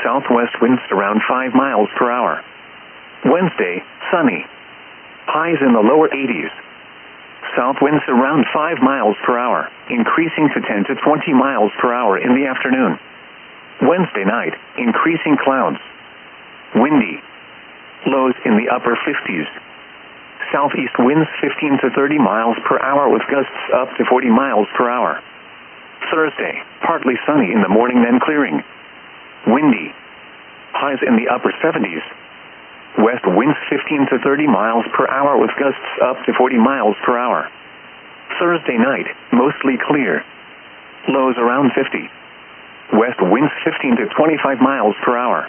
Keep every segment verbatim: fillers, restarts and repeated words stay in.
southwest winds around five miles per hour. Wednesday, sunny. Highs in the lower eighties. South winds around five miles per hour, increasing to ten to twenty miles per hour in the afternoon. Wednesday night, increasing clouds. Windy. Lows in the upper fifties. Southeast winds fifteen to thirty miles per hour with gusts up to forty miles per hour. Thursday, partly sunny in the morning then clearing. Windy. Highs in the upper seventies. West winds fifteen to thirty miles per hour with gusts up to forty miles per hour. Thursday night, mostly clear. Lows around fifty. West winds fifteen to twenty-five miles per hour.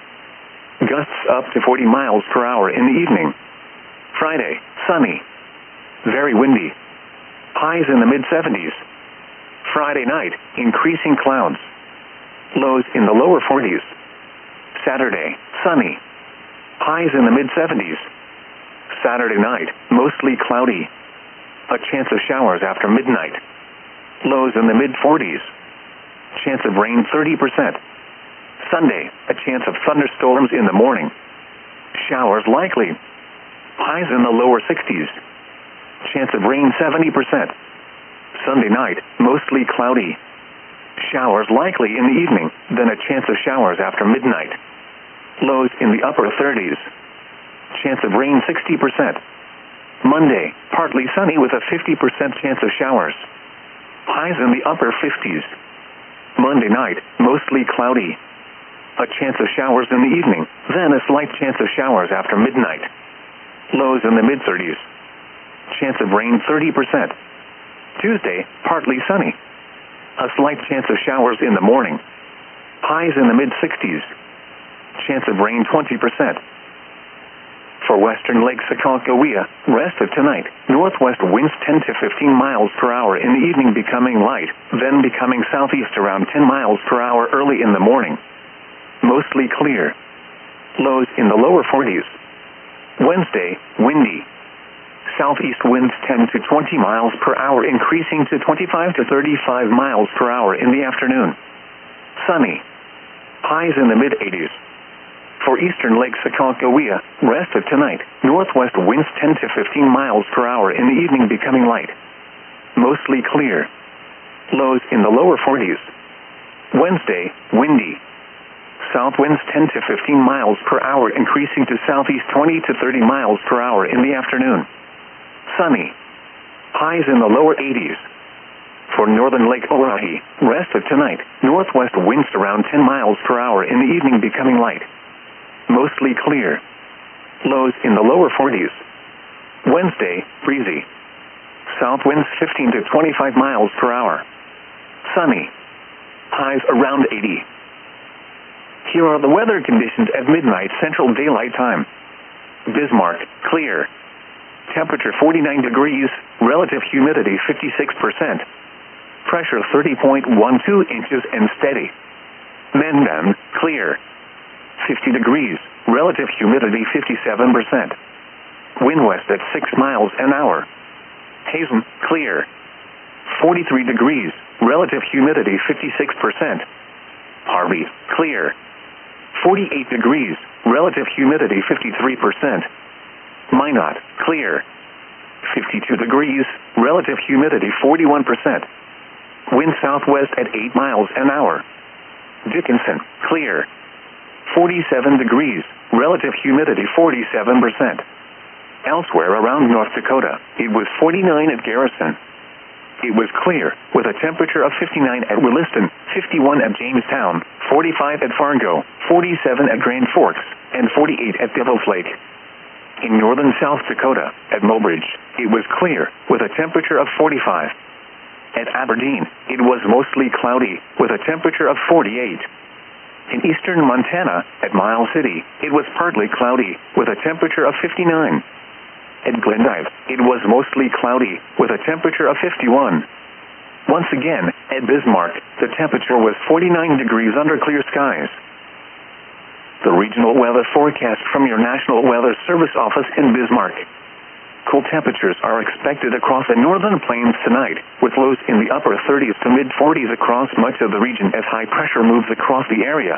Gusts up to forty miles per hour in the evening. Friday, sunny. Very windy. Highs in the mid-seventies. Friday night, increasing clouds. Lows in the lower forties. Saturday, sunny. Highs in the mid-seventies. Saturday night, mostly cloudy. A chance of showers after midnight. Lows in the mid-forties. Chance of rain thirty percent. Sunday, a chance of thunderstorms in the morning. Showers likely. Highs in the lower sixties. Chance of rain seventy percent. Sunday night, mostly cloudy. Showers likely in the evening, then a chance of showers after midnight. Lows in the upper thirties. Chance of rain sixty percent. Monday, partly sunny with a fifty percent chance of showers. Highs in the upper fifties. Monday night, mostly cloudy. A chance of showers in the evening, then a slight chance of showers after midnight. Lows in the mid-thirties. Chance of rain thirty percent. Tuesday, partly sunny. A slight chance of showers in the morning. Highs in the mid-sixties. Chance of rain twenty percent. For western Lake Sakakawea, rest of tonight, northwest winds ten to fifteen miles per hour in the evening becoming light, then becoming southeast around ten miles per hour early in the morning. Mostly clear. Lows in the lower forties. Wednesday, windy. Southeast winds ten to twenty miles per hour increasing to twenty-five to thirty-five miles per hour in the afternoon. Sunny. Highs in the mid-eighties. For eastern Lake Sakakawea, rest of tonight, northwest winds ten to fifteen miles per hour in the evening becoming light. Mostly clear. Lows in the lower forties. Wednesday, windy. South winds ten to fifteen miles per hour increasing to southeast twenty to thirty miles per hour in the afternoon. Sunny. Highs in the lower eighties. For northern Lake Oahe, rest of tonight, northwest winds around ten miles per hour in the evening becoming light. Mostly clear. Lows in the lower forties. Wednesday, breezy. South winds fifteen to twenty-five miles per hour. Sunny. Highs around eighty. Here are the weather conditions at midnight Central Daylight Time. Bismarck, clear. Temperature forty-nine degrees, relative humidity fifty-six percent. Pressure thirty point one two inches and steady. Mendon, clear. fifty degrees, relative humidity fifty-seven percent. Wind west at six miles an hour. Hazen, clear. forty-three degrees, relative humidity fifty-six percent. Harvey, clear. forty-eight degrees, relative humidity fifty-three percent. Minot, clear. fifty-two degrees, relative humidity forty-one percent. Wind southwest at eight miles an hour. Dickinson, clear. forty-seven degrees, relative humidity forty-seven percent. Elsewhere around North Dakota, it was forty-nine at Garrison. It was clear, with a temperature of fifty-nine at Williston, fifty-one at Jamestown, forty-five at Fargo, forty-seven at Grand Forks, and forty-eight at Devil's Lake. In northern South Dakota, at Mobridge, it was clear, with a temperature of forty-five. At Aberdeen, it was mostly cloudy, with a temperature of forty-eight. In eastern Montana, at Miles City, it was partly cloudy, with a temperature of fifty-nine. At Glendive, it was mostly cloudy, with a temperature of fifty-one. Once again, at Bismarck, the temperature was forty-nine degrees under clear skies. The regional weather forecast from your National Weather Service office in Bismarck. Cool temperatures are expected across the northern plains tonight, with lows in the upper thirties to mid-forties across much of the region as high pressure moves across the area.